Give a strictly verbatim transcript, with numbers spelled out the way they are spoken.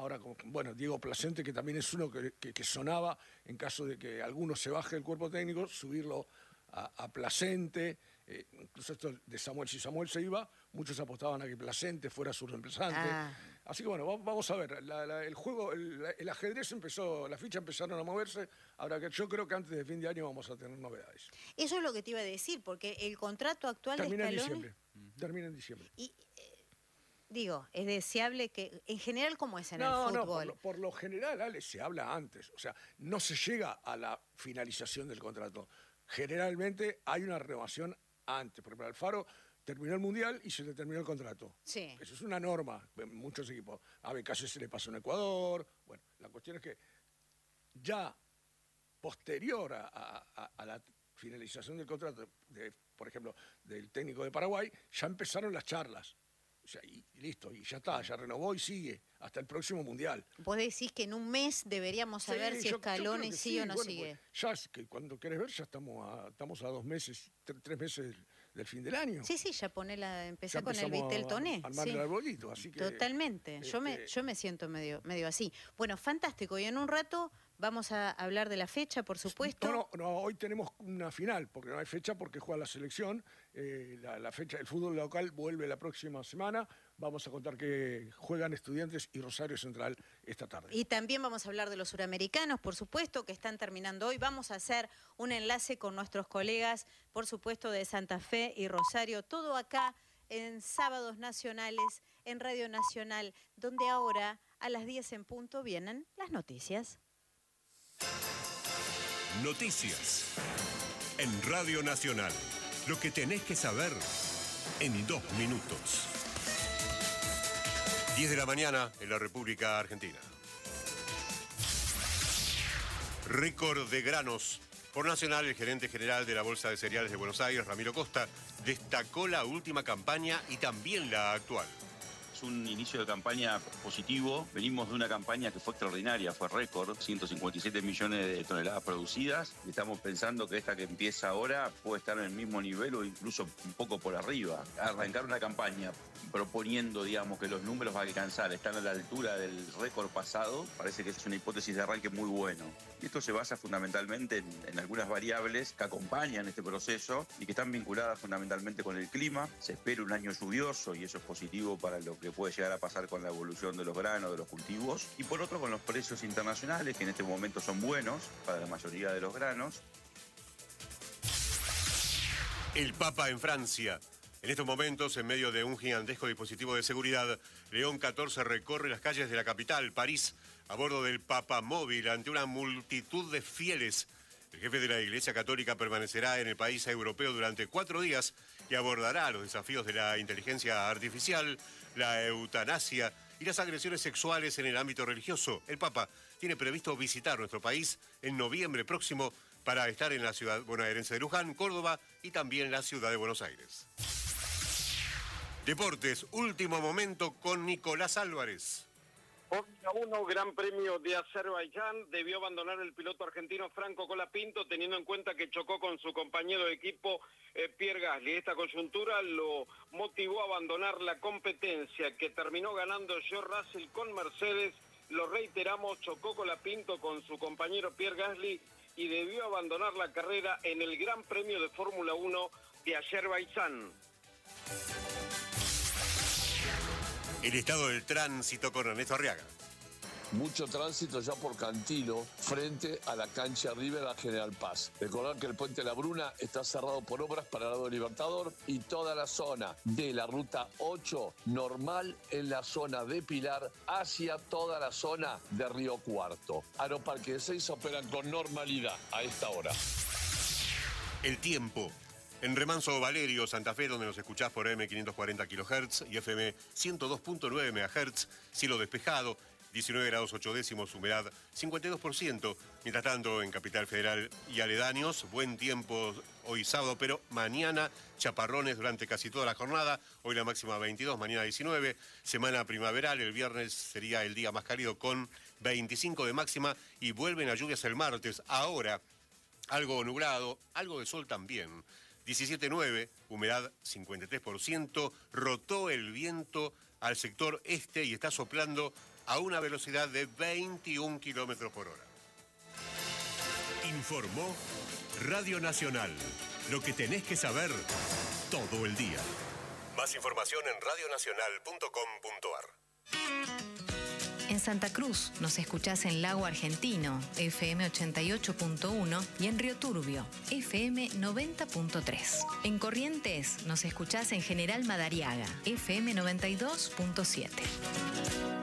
ahora, como, bueno, Diego Placente, que también es uno que, que, que sonaba en caso de que alguno se baje del cuerpo técnico, subirlo a, a Placente, eh, incluso esto de Samuel, si Samuel se iba, muchos apostaban a que Placente fuera su reemplazante. Ah. Así que bueno, vamos a ver, la, la, el juego, el, el ajedrez empezó, las fichas empezaron a moverse, ahora que yo creo que antes de fin de año vamos a tener novedades. Eso es lo que te iba a decir, porque el contrato actual termina de Scaloni... en diciembre, uh-huh. termina en diciembre. Y, eh, digo, es deseable que, en general, ¿cómo es en no, el fútbol? No, por lo, por lo general, Ale, se habla antes, o sea, no se llega a la finalización del contrato. Generalmente hay una renovación antes. Por ejemplo, Alfaro terminó el Mundial y se le terminó el contrato. Sí. Eso es una norma en muchos equipos. A Becasio se le pasó en Ecuador. Bueno, la cuestión es que ya posterior a, a, a la finalización del contrato, de, por ejemplo, del técnico de Paraguay, ya empezaron las charlas. O sea, y, y listo, y ya está, ya renovó y sigue hasta el próximo Mundial. Vos decís que en un mes deberíamos saber sí, si Scaloni sigue sí, o no bueno, sigue. Pues, ya es que cuando querés ver, ya estamos a, estamos a dos meses, tres, tres meses del, del fin del año. Sí, sí, ya poné la, empecé con el Vitel Toné. Armar sí. el arbolito, así que... Totalmente, este... yo, me, yo me siento medio, medio así. Bueno, fantástico, y en un rato vamos a hablar de la fecha, por supuesto. No, no, no, hoy tenemos una final, porque no hay fecha, porque juega la selección. Eh, la, la fecha, el fútbol local vuelve la próxima semana. Vamos a contar que juegan Estudiantes y Rosario Central esta tarde. Y también vamos a hablar de los suramericanos, por supuesto, que están terminando hoy. Vamos a hacer un enlace con nuestros colegas, por supuesto, de Santa Fe y Rosario. Todo acá en Sábados Nacionales, en Radio Nacional, donde ahora a las diez en punto vienen las noticias. Noticias en Radio Nacional. Lo que tenés que saber en dos minutos. diez de la mañana en la República Argentina. Récord de granos. Por Nacional, el gerente general de la Bolsa de Cereales de Buenos Aires, Ramiro Costa, destacó la última campaña y también la actual. Es un inicio de campaña positivo. Venimos de una campaña que fue extraordinaria, fue récord, ciento cincuenta y siete millones de toneladas producidas. Y estamos pensando que esta que empieza ahora puede estar en el mismo nivel o incluso un poco por arriba. Arrancar una campaña proponiendo, digamos, que los números a alcanzar están a la altura del récord pasado, parece que es una hipótesis de arranque muy bueno. Y esto se basa fundamentalmente en, en algunas variables que acompañan este proceso y que están vinculadas fundamentalmente con el clima. Se espera un año lluvioso y eso es positivo para lo que puede llegar a pasar con la evolución de los granos, de los cultivos. Y por otro, con los precios internacionales, que en este momento son buenos para la mayoría de los granos. El Papa en Francia. En estos momentos, en medio de un gigantesco dispositivo de seguridad, León catorce recorre las calles de la capital, París, a bordo del Papamóvil, ante una multitud de fieles. El jefe de la Iglesia Católica permanecerá en el país europeo durante cuatro días y abordará los desafíos de la inteligencia artificial, la eutanasia y las agresiones sexuales en el ámbito religioso. El Papa tiene previsto visitar nuestro país en noviembre próximo para estar en la ciudad bonaerense de Luján, Córdoba y también la ciudad de Buenos Aires. Deportes, último momento con Nicolás Álvarez. Fórmula uno, Gran Premio de Azerbaiyán, debió abandonar el piloto argentino Franco Colapinto, teniendo en cuenta que chocó con su compañero de equipo eh, Pierre Gasly. Esta coyuntura lo motivó a abandonar la competencia, que terminó ganando George Russell con Mercedes. Lo reiteramos, chocó Colapinto con su compañero Pierre Gasly y debió abandonar la carrera en el Gran Premio de Fórmula uno de Azerbaiyán. El estado del tránsito con Ernesto Arriaga. Mucho tránsito ya por Cantilo, frente a la cancha River a General Paz. Recordar que el puente La Bruna está cerrado por obras para el lado Libertador y toda la zona de la ruta ocho, normal en la zona de Pilar, hacia toda la zona de Río Cuarto. Aeroparque seis operan con normalidad a esta hora. El tiempo. En Remanso Valerio, Santa Fe, donde nos escuchás por eme quinientos cuarenta kilohertz y efe eme ciento dos punto nueve megahertz, cielo despejado, diecinueve grados ocho décimos, humedad cincuenta y dos por ciento. Mientras tanto, en Capital Federal y aledaños, buen tiempo hoy sábado, pero mañana chaparrones durante casi toda la jornada. Hoy la máxima veintidós, mañana diecinueve. Semana primaveral, el viernes sería el día más cálido con veinticinco de máxima y vuelven a lluvias el martes. Ahora, algo nublado, algo de sol también. diecisiete nueve, humedad cincuenta y tres por ciento, rotó el viento al sector este y está soplando a una velocidad de veintiún kilómetros por hora. Informó Radio Nacional. Lo que tenés que saber todo el día. Más información en radio nacional punto com punto a r. En Santa Cruz nos escuchás en Lago Argentino, F M ochenta y ocho punto uno, y en Río Turbio, F M noventa punto tres. En Corrientes nos escuchás en General Madariaga, F M noventa y dos punto siete.